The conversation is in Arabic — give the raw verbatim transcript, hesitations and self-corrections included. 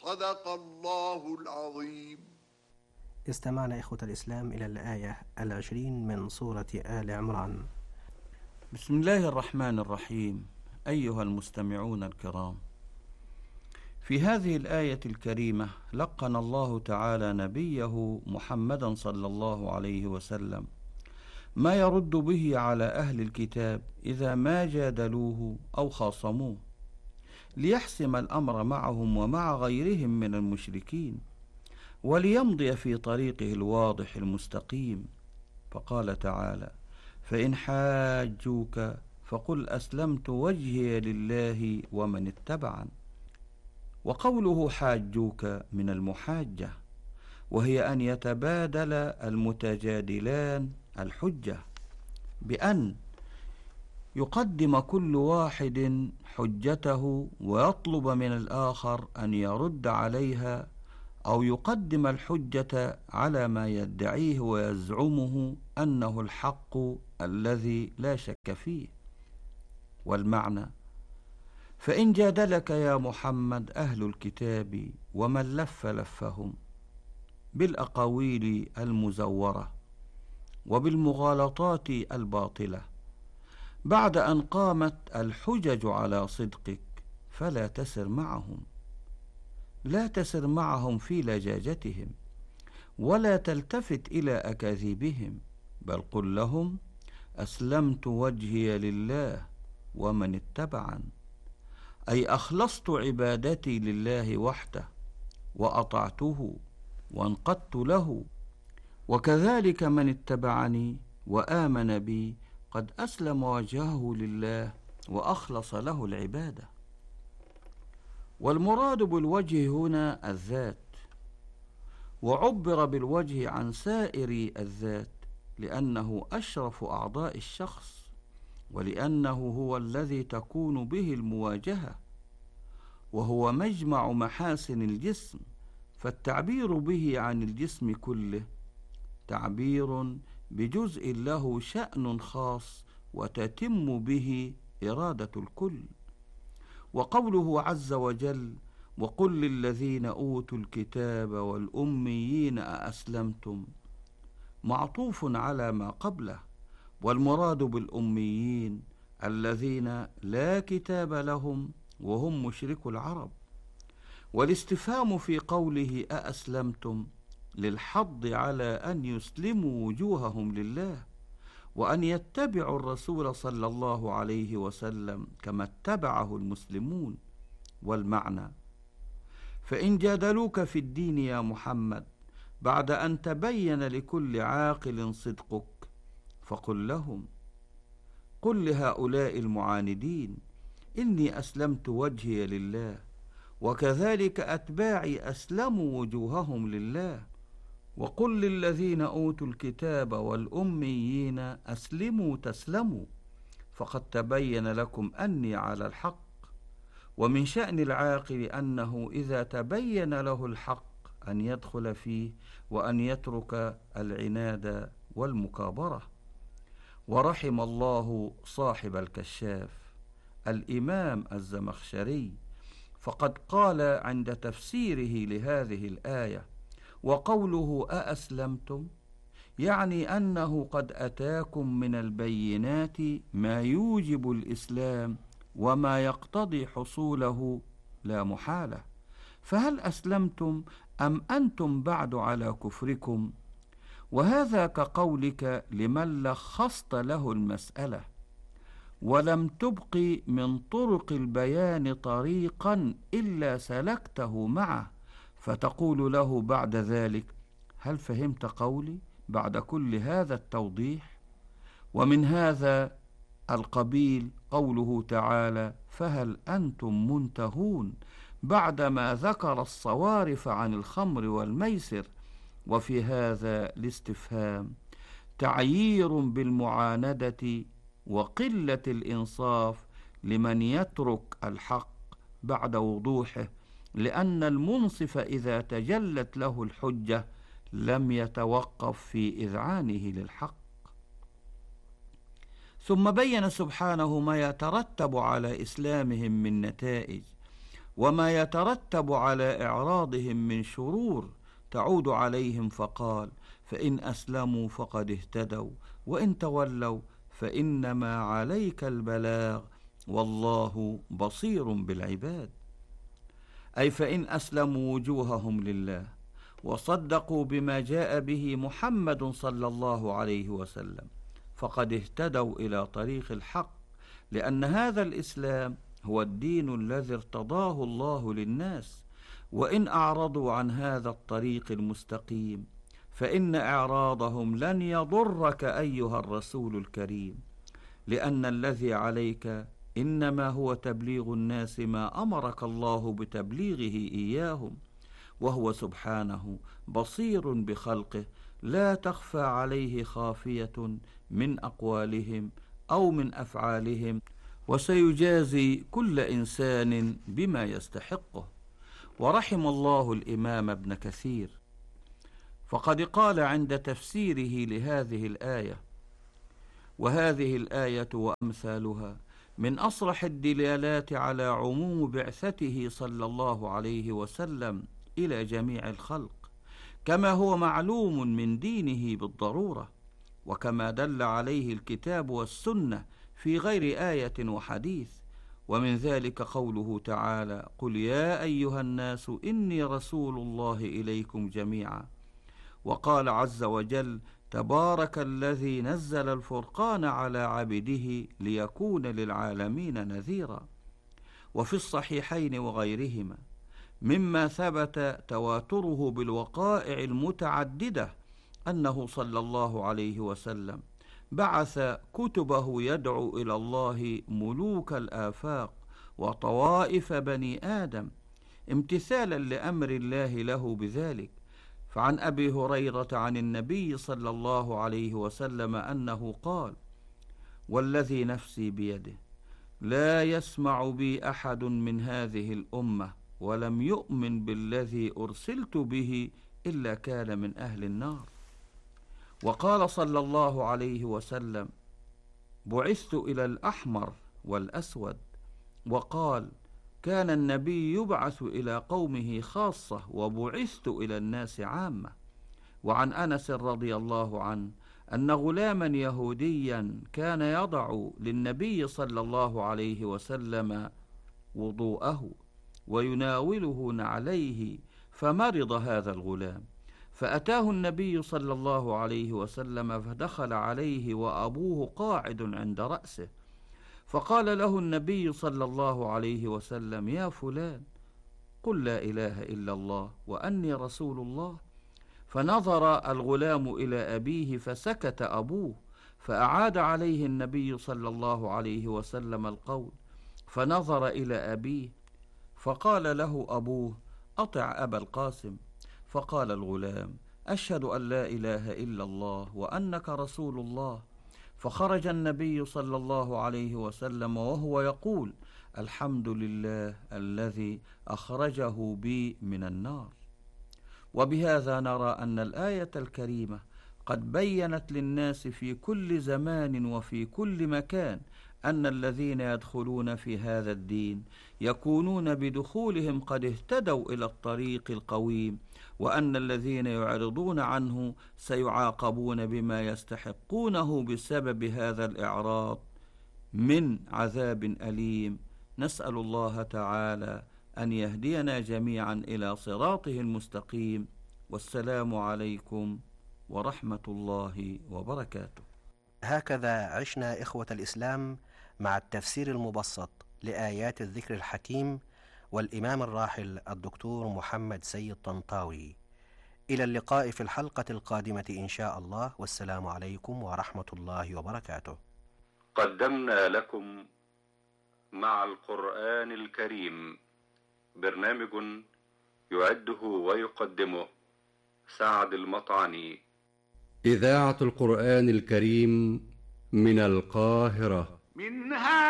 صدق الله العظيم. استمعنا إخوة الإسلام إلى الآية العشرين من سورة آل عمران. بسم الله الرحمن الرحيم. أيها المستمعون الكرام، في هذه الآية الكريمة لقن الله تعالى نبيه محمدا صلى الله عليه وسلم ما يرد به على أهل الكتاب إذا ما جادلوه أو خاصموه، ليحسم الأمر معهم ومع غيرهم من المشركين، وليمضي في طريقه الواضح المستقيم. فقال تعالى: فإن حاجوك فقل أسلمت وجهي لله ومن اتبعن. وقوله حاجوك من المحاجة، وهي أن يتبادل المتجادلان الحجة بأن يقدم كل واحد حجته ويطلب من الآخر أن يرد عليها، أو يقدم الحجة على ما يدعيه ويزعمه أنه الحق الذي لا شك فيه. والمعنى: فإن جادلك يا محمد أهل الكتاب ومن لف لفهم بالأقاويل المزورة وبالمغالطات الباطلة بعد أن قامت الحجج على صدقك، فلا تسر معهم، لا تسر معهم في لجاجتهم، ولا تلتفت إلى أكاذيبهم، بل قل لهم: أسلمت وجهي لله ومن اتبعن، أي أخلصت عبادتي لله وحده وأطعته وانقدت له، وكذلك من اتبعني وآمن بي قد أسلم وجهه لله وأخلص له العبادة. والمراد بالوجه هنا الذات، وعبر بالوجه عن سائر الذات لأنه أشرف أعضاء الشخص، ولأنه هو الذي تكون به المواجهة، وهو مجمع محاسن الجسم، فالتعبير به عن الجسم كله تعبير بجزء له شأن خاص وتتم به إرادة الكل. وقوله عز وجل: وقل للذين أوتوا الكتاب والأميين أأسلمتم، معطوف على ما قبله، والمراد بالأميين الذين لا كتاب لهم وهم مشركو العرب. والاستفهام في قوله أأسلمتم للحض على أن يسلموا وجوههم لله، وأن يتبعوا الرسول صلى الله عليه وسلم كما اتبعه المسلمون. والمعنى: فإن جادلوك في الدين يا محمد بعد أن تبين لكل عاقل صدقك، فقل لهم، قل لهؤلاء المعاندين: إني أسلمت وجهي لله، وكذلك أتباعي أسلموا وجوههم لله. وقل للذين أوتوا الكتاب والأميين أسلموا تسلموا، فقد تبين لكم أني على الحق. ومن شأن العاقل أنه إذا تبين له الحق أن يدخل فيه وأن يترك العناد والمكابرة. ورحم الله صاحب الكشاف الإمام الزمخشري، فقد قال عند تفسيره لهذه الآية: وقوله أأسلمتم يعني أنه قد أتاكم من البينات ما يوجب الإسلام وما يقتضي حصوله لا محالة، فهل أسلمتم أم أنتم بعد على كفركم؟ وهذا كقولك لمن لخصت له المسألة ولم تبق من طرق البيان طريقا إلا سلكته معه، فتقول له بعد ذلك: هل فهمت قولي بعد كل هذا التوضيح؟ ومن هذا القبيل قوله تعالى: فهل أنتم منتهون، بعدما ذكر الصوارف عن الخمر والميسر. وفي هذا الاستفهام تعيير بالمعاندة وقلة الإنصاف لمن يترك الحق بعد وضوحه، لأن المنصف إذا تجلت له الحجة لم يتوقف في إذعانه للحق. ثم بين سبحانه ما يترتب على إسلامهم من نتائج، وما يترتب على إعراضهم من شرور تعود عليهم، فقال: فإن أسلموا فقد اهتدوا وإن تولوا فإنما عليك البلاغ والله بصير بالعباد. أي فإن أسلموا وجوههم لله وصدقوا بما جاء به محمد صلى الله عليه وسلم فقد اهتدوا إلى طريق الحق، لأن هذا الإسلام هو الدين الذي ارتضاه الله للناس. وإن أعرضوا عن هذا الطريق المستقيم فإن إعراضهم لن يضرك أيها الرسول الكريم، لأن الذي عليك إنما هو تبليغ الناس ما أمرك الله بتبليغه إياهم، وهو سبحانه بصير بخلقه لا تخفى عليه خافية من أقوالهم أو من أفعالهم، وسيجازي كل إنسان بما يستحقه. ورحم الله الإمام ابن كثير، فقد قال عند تفسيره لهذه الآية: وهذه الآية وأمثالها من أصرح الدلالات على عموم بعثته صلى الله عليه وسلم إلى جميع الخلق، كما هو معلوم من دينه بالضرورة، وكما دل عليه الكتاب والسنة في غير آية وحديث. ومن ذلك قوله تعالى: قل يا أيها الناس إني رسول الله إليكم جميعا. وقال عز وجل: تبارك الذي نزل الفرقان على عبده ليكون للعالمين نذيرا. وفي الصحيحين وغيرهما مما ثبت تواتره بالوقائع المتعددة أنه صلى الله عليه وسلم بعث كتبه يدعو إلى الله ملوك الآفاق وطوائف بني آدم امتثالا لأمر الله له بذلك. فعن أبي هريرة عن النبي صلى الله عليه وسلم أنه قال: والذي نفسي بيده لا يسمع بي أحد من هذه الأمة ولم يؤمن بالذي أرسلت به إلا كان من أهل النار. وقال صلى الله عليه وسلم: بعثت إلى الأحمر والأسود. وقال: كان النبي يبعث إلى قومه خاصة وبعثت إلى الناس عامة. وعن أنس رضي الله عنه أن غلاما يهوديا كان يضع للنبي صلى الله عليه وسلم وضوءه ويناوله نعليه، فمرض هذا الغلام، فأتاه النبي صلى الله عليه وسلم فدخل عليه وأبوه قاعد عند رأسه، فقال له النبي صلى الله عليه وسلم: يا فلان، قل لا إله إلا الله وأني رسول الله. فنظر الغلام إلى أبيه فسكت أبوه، فأعاد عليه النبي صلى الله عليه وسلم القول، فنظر إلى أبيه فقال له أبوه: أطع أبا القاسم. فقال الغلام: أشهد أن لا إله إلا الله وأنك رسول الله. فخرج النبي صلى الله عليه وسلم وهو يقول: الحمد لله الذي أخرجه بي من النار. وبهذا نرى أن الآية الكريمة قد بيّنت للناس في كل زمان وفي كل مكان أن الذين يدخلون في هذا الدين يكونون بدخولهم قد اهتدوا إلى الطريق القويم، وأن الذين يعرضون عنه سيعاقبون بما يستحقونه بسبب هذا الإعراض من عذاب أليم. نسأل الله تعالى أن يهدينا جميعا إلى صراطه المستقيم. والسلام عليكم ورحمة الله وبركاته. هكذا عشنا إخوة الإسلام مع التفسير المبسط لآيات الذكر الحكيم والإمام الراحل الدكتور محمد سيد طنطاوي. إلى اللقاء في الحلقة القادمة إن شاء الله، والسلام عليكم ورحمة الله وبركاته. قدمنا لكم مع القرآن الكريم برنامج يعده ويقدمه سعد المطعني. إذاعة القرآن الكريم من القاهرة. منها